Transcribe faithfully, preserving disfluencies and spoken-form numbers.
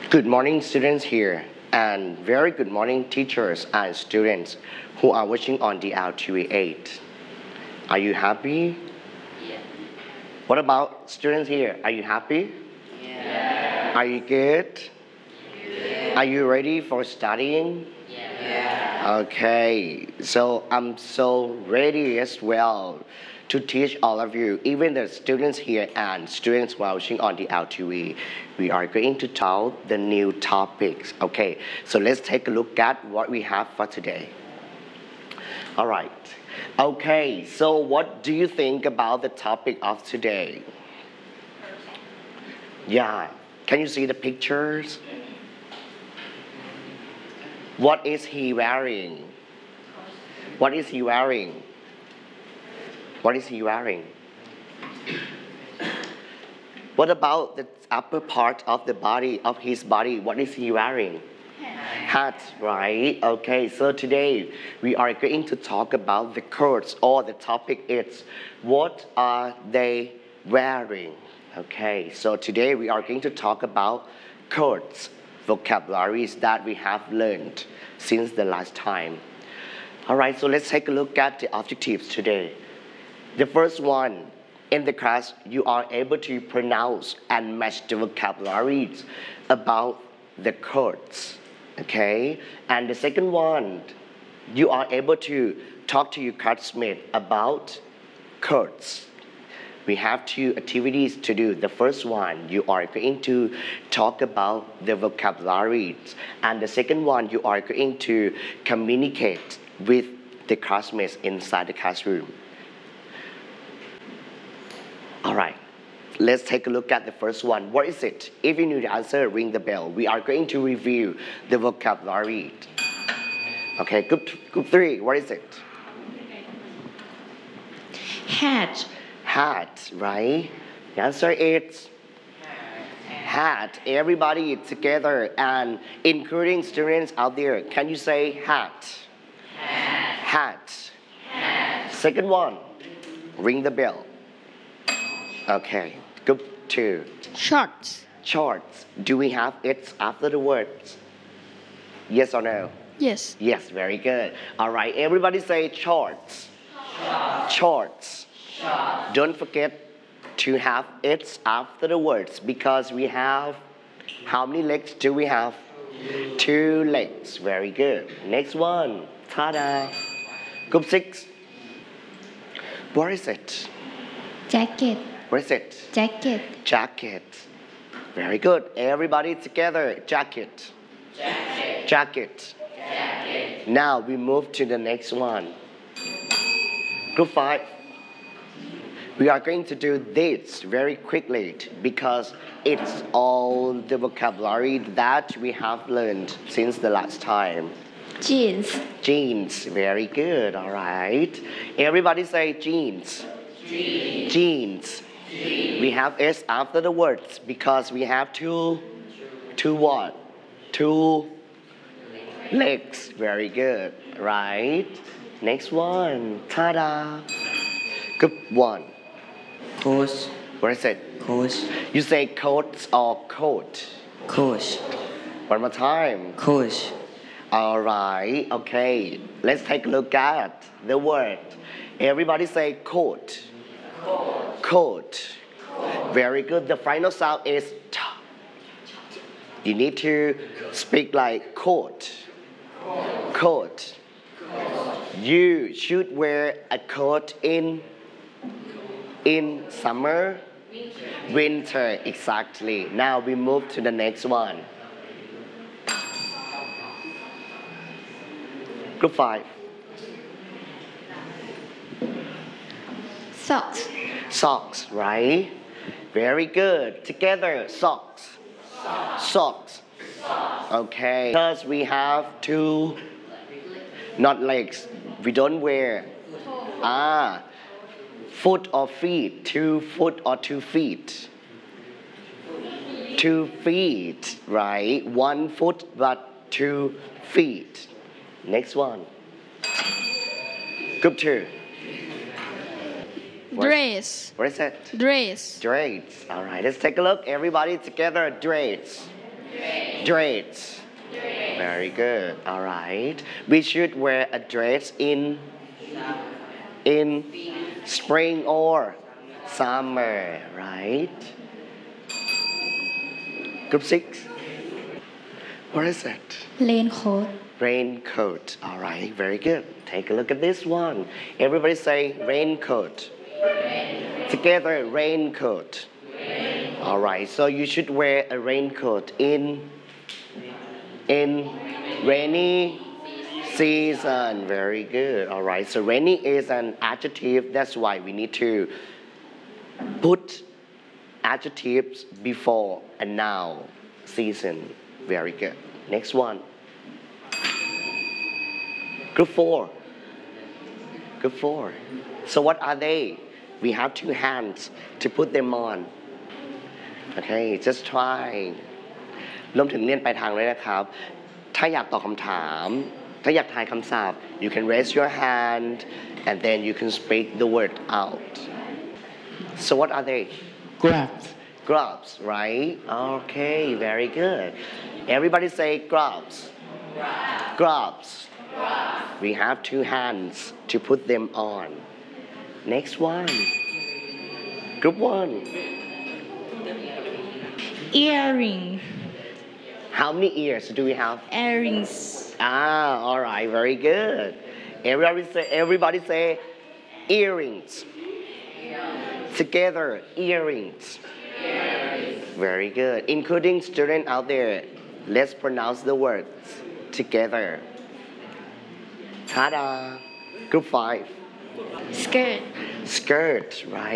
Good morning, students here, and very good morning, teachers and students who are watching on the L T V eight. Are you happy? Yeah. What about students here? Are you happy? Yeah. Are you good? Yeah. Are you ready for studying? Yeah. Okay, so I'm so ready as well to teach all of you, even the students here and students watching on the L T V. We are going to talk the new topics. Okay, so let's take a look at what we have for today. All right. Okay, so what do you think about the topic of today? Yeah, can you see the pictures? What is he wearing? What is he wearing? What is he wearing? What about the upper part of the body, of his body? What is he wearing? Hat, right? Okay, so today we are going to talk about the coats, or the topic is what are they wearing? Okay, so today we are going to talk about coats, vocabularies that we have learned since the last time. All right, so let's take a look at the objectives today. The first one, in the class, you are able to pronounce and match the vocabularies about the coats, okay? And the second one, you are able to talk to your classmate about coats. We have two activities to do. The first one, you are going to talk about the vocabularies. And the second one, you are going to communicate with the classmates inside the classroom. All right, let's take a look at the first one. What is it? If you knew the answer, ring the bell. We are going to review the vocabulary. Okay, group, group three, what is it? Hat. Hat, right? The answer is hat. Everybody together and including students out there. Can you say hat? Hat. Hat. Hat. Second one, ring the bell. Okay, group two. Shorts. Shorts. Do we have it after the words? Yes or no? Yes. Yes, very good. All right, everybody say shorts. Shorts. Shorts. Shorts. Don't forget to have it after the words because we have, how many legs do we have? Two, Two legs. Very good. Next one. Ta-da. Group six. What is it? Jacket. What is it? Jacket. Jacket. Very good. Everybody together. Jacket. Jacket. Jacket. Jacket. Now we move to the next one. Group five. We are going to do this very quickly because it's all the vocabulary that we have learned since the last time. Jeans. Jeans. Very good. All right. Everybody say jeans. Jeans. Jeans. We have S after the words because we have two, two what? Two legs. Very good. Right. Next one. Ta-da. Group one. Coach, What is it? coach, You say coat or coat? coach, One more time. coach, All right. Okay. Let's take a look at the word. Everybody say coat. Coat. Coat. Very good. The final sound is t. You need to speak like coat. Coat. You should wear a coat in in summer, winter. Exactly. Now we move to the next one. Group five. Socks. Socks, right? Very good. Together, socks. Socks. Socks. Okay. Because we have two, not legs. We don't wear. Ah, foot or feet. Two foot or two feet. Two feet, right? One foot but two feet. Next one. Group two. Dress. What is it? Dress. Drapes. All right, let's take a look. Everybody together. Drapes. Dress. Very good. All right. We should wear a dress in in spring or summer, right? Group six. What is it? raincoat, Raincoat. All right. Very good. Take a look at this one. Everybody say raincoat. Together, raincoat. All right. So you should wear a raincoat in in rainy season. Very good. All right. So rainy is an adjective. That's why we need to put adjectives before a noun. Season. Very good. Next one. Group four. Group four. So what are they? We have two hands to put them on. Okay, just try. รวมถึงเรียนไปลายทางเลยนะครับ ถ้าอยากตอบคำถาม ถ้าอยากทายคำศัพท์ you can raise your hand and then you can speak the word out. So what are they? Gloves. Gloves, right? Okay, very good. Everybody say gloves. Gloves. We have two hands to put them on. Next one. Group one. earring, How many ears do we have? earrings, Ah, all right, very good. Everybody say, everybody say earrings. Together, earrings. Very good. Including students out there, let's pronounce the words together. Ta-da. Group five. skirt. Skirt, right?